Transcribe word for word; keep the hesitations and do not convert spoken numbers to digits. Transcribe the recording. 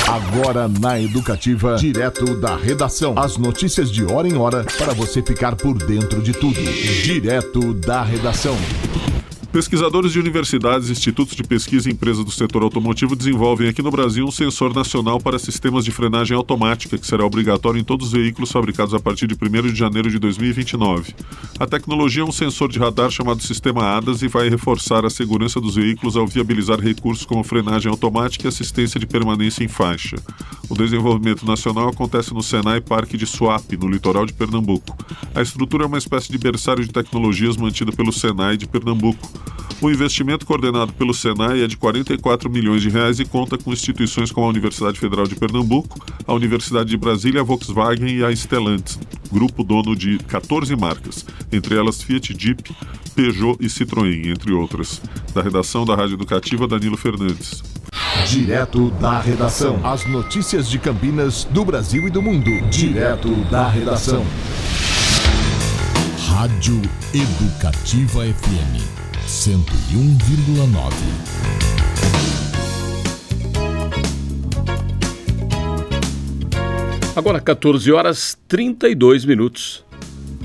Agora na Educativa, direto da redação. As notícias de hora em hora para você ficar por dentro de tudo. Direto da redação. Pesquisadores de universidades, institutos de pesquisa e empresas do setor automotivo desenvolvem aqui no Brasil um sensor nacional para sistemas de frenagem automática, que será obrigatório em todos os veículos fabricados a partir de primeiro de janeiro de dois mil e vinte e nove. A tecnologia é um sensor de radar chamado Sistema A D A S e vai reforçar a segurança dos veículos ao viabilizar recursos como frenagem automática e assistência de permanência em faixa. O desenvolvimento nacional acontece no Senai Parque de Suape, no litoral de Pernambuco. A estrutura é uma espécie de berçário de tecnologias mantida pelo Senai de Pernambuco. O investimento coordenado pelo Senai é de quarenta e quatro milhões de reais e conta com instituições como a Universidade Federal de Pernambuco, a Universidade de Brasília, a Volkswagen e a Stellantis, grupo dono de quatorze marcas, entre elas Fiat, Jeep, Peugeot e Citroën, entre outras. Da redação da Rádio Educativa, Danilo Fernandes. Direto da redação. As notícias de Campinas, do Brasil e do mundo. Direto da redação. Rádio Educativa F M cento e um vírgula nove. Agora quatorze horas e trinta e dois minutos.